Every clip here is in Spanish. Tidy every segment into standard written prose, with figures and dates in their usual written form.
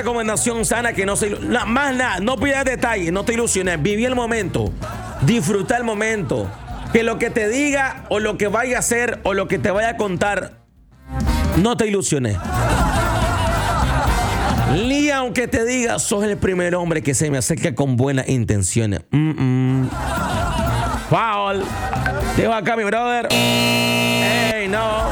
recomendación sana que no se... más nada, no pidas detalles, no te ilusiones. Viví el momento. Disfruta el momento. Que lo que te diga o lo que vaya a hacer o lo que te vaya a contar, no te ilusiones. Ni aunque te diga, sos el primer hombre que se me acerca con buenas intenciones. Foul. Tengo acá mi brother. Ey, no.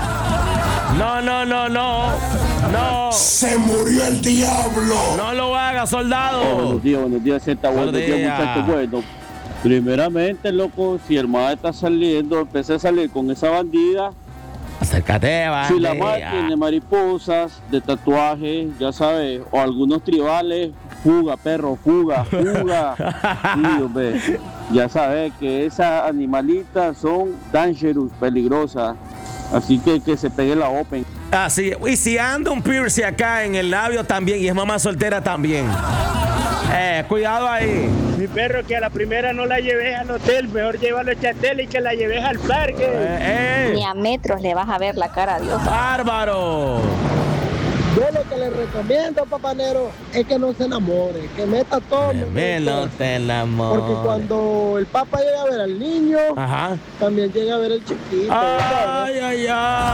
No. Se murió el diablo. No lo hagas, soldado. Buenos días, Z. Buenos días, muchachos. Bueno, primeramente, loco, si el mae está saliendo, empecé a salir con esa bandida. Acércate, bandida. Si la mae tiene mariposas de tatuaje, ya sabes, o algunos tribales, fuga, perro, fuga. Sí, hombre. Ya sabes que esas animalitas son dangerous, peligrosas. Así que se pegue la open. Así, y si anda un piercing acá en el labio también, y es mamá soltera también. Cuidado ahí. Mi perro, que a la primera no la lleves al hotel, mejor llévalo a Chatel y que la lleves al parque. Ni a metros le vas a ver la cara a Dios. ¡Bárbaro! Yo lo que le recomiendo, papanero, es que no se enamore, que meta todo. No te enamores. Porque cuando el papá llega a ver al niño, también llega a ver el chiquito. Ay.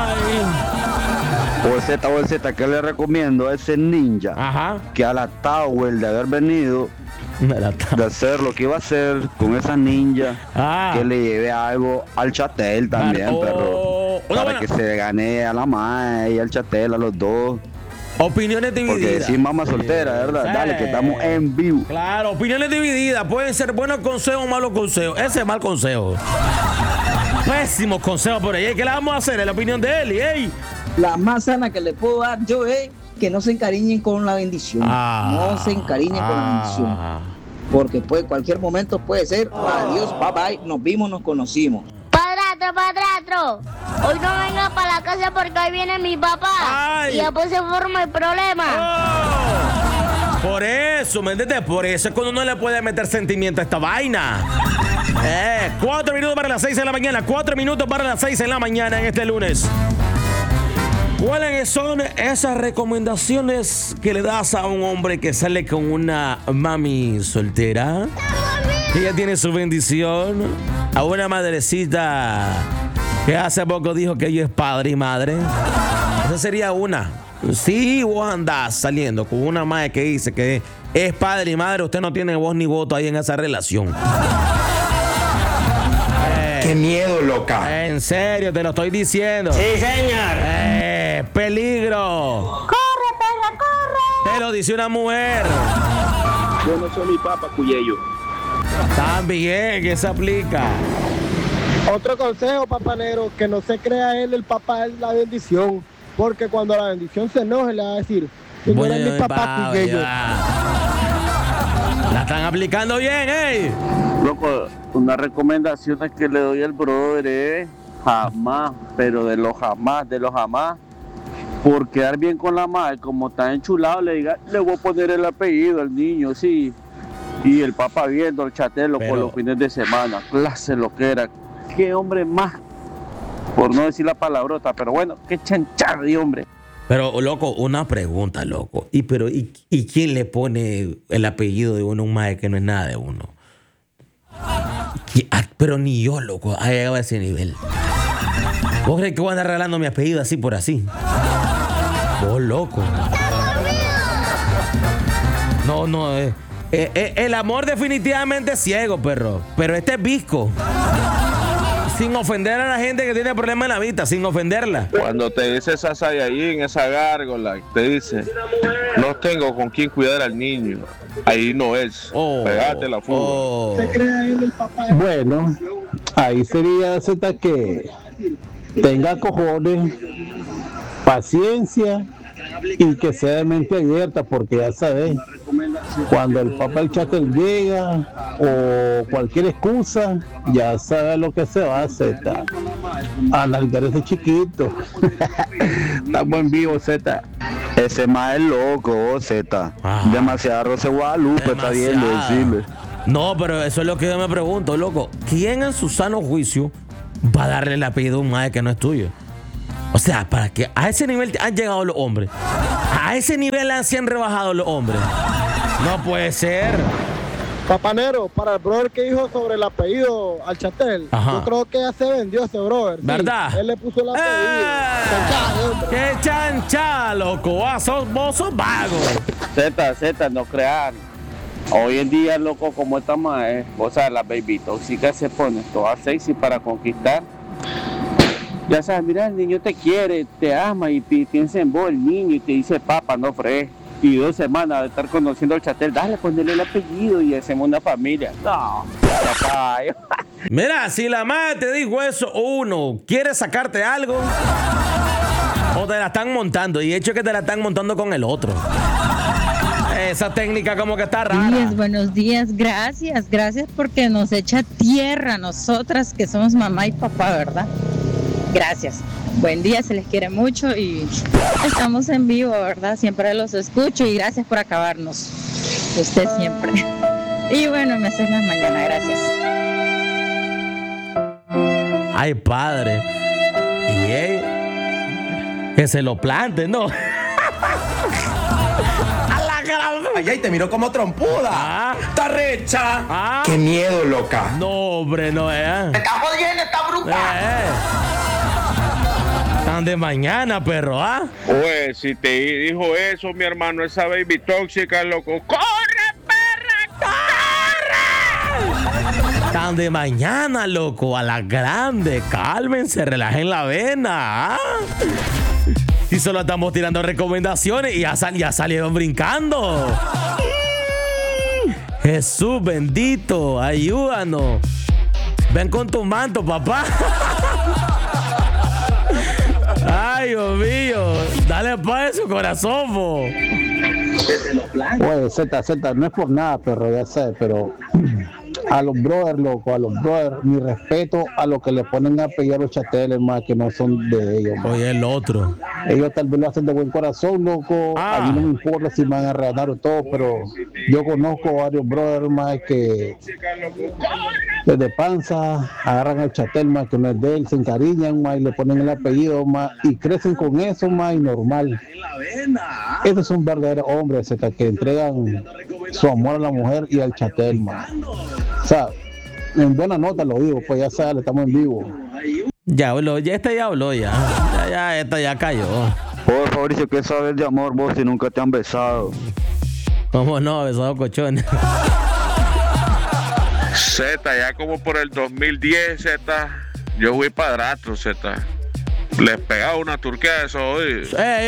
Bolseta, ¿qué le recomiendo a ese ninja? Que a la Tower de haber venido, de hacer lo que iba a hacer con esa ninja, que le lleve algo al Chatel también, perro. Para que se gane a la madre y al Chatel, a los dos. Opiniones divididas. Porque decir mamá soltera, ¿verdad? Dale, que estamos en vivo. Claro, opiniones divididas. Pueden ser buenos consejos o malos consejos. Ese es mal consejo. Pésimo consejo por ahí. ¿Qué le vamos a hacer? Es la opinión de él. ¡Ey! La más sana que le puedo dar yo es que no se encariñen con la bendición. No se encariñen con la bendición. Porque cualquier momento puede ser adiós, bye bye, nos vimos, nos conocimos. Padrastro, hoy no venga para la casa porque ahí viene mi papá. Y después se forma el problema. Por eso, ¿me entiendes? Por eso es cuando uno le puede meter sentimiento a esta vaina. 4 minutos para las 6 de la mañana. 4 minutos para las 6 de la mañana en este lunes. ¿Cuáles son esas recomendaciones que le das a un hombre que sale con una mami soltera? Que ya tiene su bendición. A una madrecita que hace poco dijo que ella es padre y madre. Esa sería una. Si vos andás saliendo con una madre que dice que es padre y madre, usted no tiene voz ni voto ahí en esa relación. ¡Qué miedo, loca! En serio, te lo estoy diciendo. Sí, señor. ¡Peligro! ¡Corre, perra, corre! Te lo dice una mujer. Yo no soy mi papá, Cuyello. También, que se aplica. Otro consejo, papanero, que no se crea él el papá es la bendición. Porque cuando la bendición se enoje, le va a decir, Bueno, es mi papá Cuyello. La están aplicando bien, ¿eh? Loco, una recomendación que le doy al brother es jamás, pero de los jamás, por quedar bien con la madre, como está enchulado, le voy a poner el apellido al niño, sí. Y el papá viendo el Chatelo por los fines de semana, clase lo que era. Qué hombre más, por no decir la palabrota, pero bueno, qué chanchar de hombre. Pero, loco, una pregunta, loco. ¿Y quién le pone el apellido de uno a un mae que no es nada de uno? Pero ni yo, loco, ha llegado a ese nivel. ¿Vos crees que voy a andar regalando mi apellido así por así? Vos, loco. No, el amor definitivamente es ciego, perro. Pero este es visco. Sin ofender a la gente que tiene problemas en la vista, sin ofenderla. Cuando te dice esa Saiyajin, esa gárgola, te dice, no tengo con quién cuidar al niño. Ahí no es. Pegate la fuga. Bueno, ahí sería Z que tenga cojones, paciencia y que sea de mente abierta, porque ya sabes, cuando el papá del Chatel llega o cualquier excusa, ya sabe lo que se va a hacer, a nalgar ese chiquito. Estamos en vivo, Z. Ese más es loco, Z. Demasiada Rosa Guadalupe está viendo decirle. No, pero eso es lo que yo me pregunto, loco. ¿Quién en su sano juicio va a darle el apellido a un mae que no es tuyo? O sea, para que a ese nivel han llegado los hombres. A ese nivel se han rebajado los hombres. No puede ser. Papanero, para el brother que dijo sobre el apellido al Chatel, yo creo que ya se vendió ese brother. ¿Verdad? Sí, él le puso el apellido. ¡Qué chancha, loco! Vos sos vago. Z, no crean. Hoy en día, loco, como esta madre, vos sabes, la baby tóxica se pone toda sexy para conquistar. Ya sabes, mira, el niño te quiere, te ama y piensa en vos, el niño, y te dice, papá, no fregues. Y 2 semanas de estar conociendo al Chatel, dale, ponele el apellido y hacemos una familia. No, papá. Mira, si la madre te dijo eso, uno, ¿quiere sacarte algo? O te la están montando, y de hecho que te la están montando con el otro. Esa técnica como que está rara. Buenos días, gracias porque nos echa tierra a nosotras que somos mamá y papá, ¿verdad? Gracias. Buen día, se les quiere mucho y estamos en vivo, ¿verdad? Siempre los escucho y gracias por acabarnos. Usted siempre. Y bueno, me haces las mañanas, gracias. Ay, padre. Y que se lo planten, ¿no? Ay, te miró como trompuda. Está recha. Qué miedo, loca. No, hombre, no es. Me está jodiendo, está bruta. Tan de mañana, perro, Pues, si te dijo eso, mi hermano, esa baby tóxica, loco. ¡Corre, perra, corre! Tan de mañana, loco, a la grande. Cálmense, relajen la vena. Y solo estamos tirando recomendaciones y ya salieron brincando. Jesús bendito, ayúdanos. Ven con tu manto, papá. Ay, Dios mío. Dale paz a su corazón, bo. Oye, Z, no es por nada, perro, ya sé, pero a los brothers, loco, mi respeto a los que le ponen a pegar los chateles, más que no son de ellos. Man. Oye, el otro. Ellos tal vez lo hacen de buen corazón, loco. A mí no me importa si me van a regalar o todo, pero yo conozco varios brothers, más que desde panza agarran el chatel, más que no es de él, se encariñan, más y le ponen el apellido, más y crecen con eso, más y normal. Esos son verdaderos hombres, que entregan su amor a la mujer y al chatel, más. O sea, en buena nota lo digo, pues ya sale, estamos en vivo. Ya habló, ya esta ya cayó. Joder, Fabricio, ¿qué sabes de amor vos si nunca te han besado? ¿Cómo no? Besado cochones. Z, ya como por el 2010, Z, yo fui padrastro, Z. Les pegaba una turquía de esos hoy.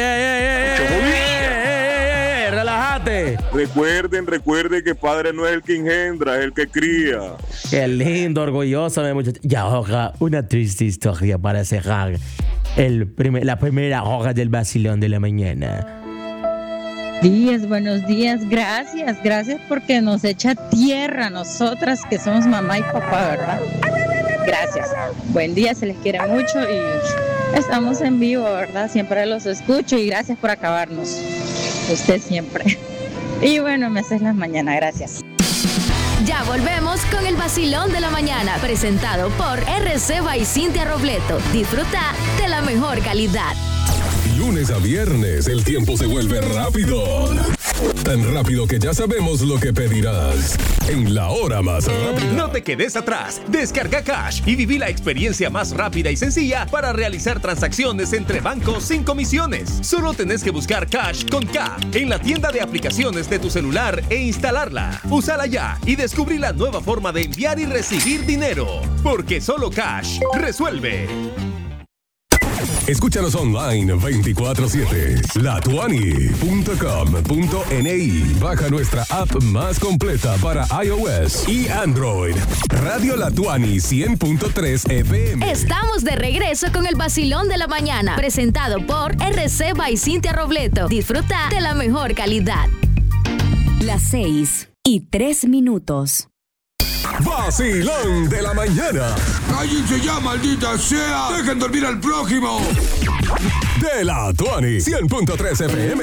Relájate. Recuerden que padre no es el que engendra, es el que cría. Qué lindo, orgulloso, muchacho. Y ahora, una triste historia para cerrar la primera hora del vacilón de la mañana. Buenos días, gracias porque nos echa tierra a nosotras que somos mamá y papá, ¿verdad? Gracias. Buen día, se les quiere mucho y estamos en vivo, ¿verdad? Siempre los escucho y gracias por acabarnos. Usted siempre. Y bueno, me haces las mañanas, gracias. Ya volvemos con el vacilón de la mañana, presentado por RC by Cintia Robleto. Disfruta de la mejor calidad. Lunes a viernes, el tiempo se vuelve rápido. Tan rápido que ya sabemos lo que pedirás en la hora más rápida. No te quedes atrás. Descarga Cash y viví la experiencia más rápida y sencilla para realizar transacciones entre bancos sin comisiones. Solo tenés que buscar Cash con K en la tienda de aplicaciones de tu celular e instalarla. Úsala ya y descubrí la nueva forma de enviar y recibir dinero. Porque solo Cash resuelve. Escúchanos online 24/7. Latuani.com.ni. Baja nuestra app más completa para iOS y Android. Radio Latuani 100.3 FM. Estamos de regreso con el vacilón de la mañana, presentado por RC by Cintia Robleto. Disfruta de la mejor calidad. Las 6:03. Vacilón de la mañana. ¡Cállense ya, maldita sea! ¡Dejen dormir al prójimo! De Latuani 100.3 FM.